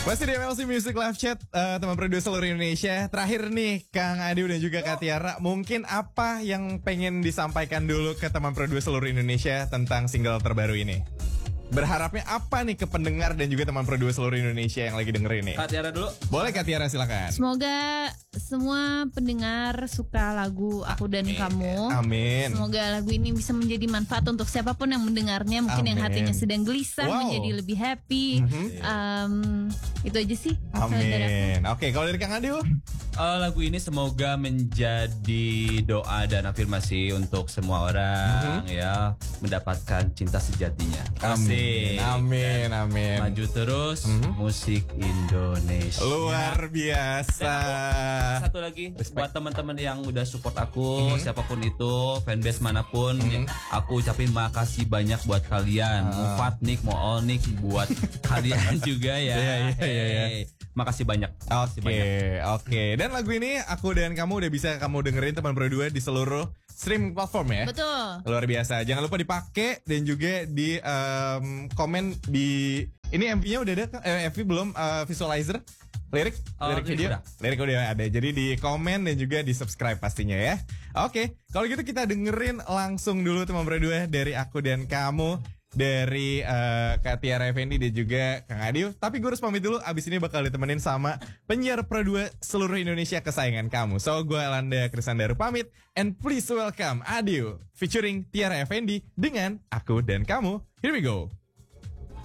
Masih di MLC Music Live Chat, teman produser seluruh Indonesia. Terakhir nih, Kang Adiu dan juga Kak Tiara, mungkin apa yang pengen disampaikan dulu ke teman produser seluruh Indonesia tentang single terbaru ini? Berharapnya apa nih ke pendengar dan juga teman produser seluruh Indonesia yang lagi dengerin nih? Kak Tiara dulu. Boleh Kak Tiara, silakan. Semoga semua pendengar suka lagu Aku dan Kamu. Amin. Semoga lagu ini bisa menjadi manfaat untuk siapapun yang mendengarnya. Mungkin yang hatinya sedang gelisah menjadi lebih happy. Itu aja sih. Amin. Oke, kalau dari Kang Adiu? Lagu ini semoga menjadi doa dan afirmasi untuk semua orang ya, mendapatkan cinta sejatinya. Amin. Maju terus musik Indonesia. Luar biasa. Satu lagi buat teman-teman yang udah support aku, siapapun itu, fanbase manapun, aku ucapin makasih banyak buat kalian. Mau Fatnik, mau Olnik, buat kalian juga ya. Iya. Makasih banyak. Oke. Dan lagu ini Aku dan Kamu udah bisa kamu dengerin teman berdua di seluruh streaming platform ya. Betul. Luar biasa. Jangan lupa dipakai dan juga di komen di ini MV-nya udah ada kan? MV belum visualizer lirik video. Lirik udah ada. Jadi di komen dan juga di subscribe pastinya ya. Oke. Kalau gitu kita dengerin langsung dulu teman berdua dari Aku dan Kamu. Dari Kak Tiara Effendi dan juga Kang Adiu. Tapi gue harus pamit dulu. Abis ini bakal ditemenin sama penyiar Pro 2 seluruh Indonesia kesayangan kamu. So gue Elanda Krisandaru pamit. And please welcome Adiu featuring Tiara Effendi dengan Aku dan Kamu. Here we go.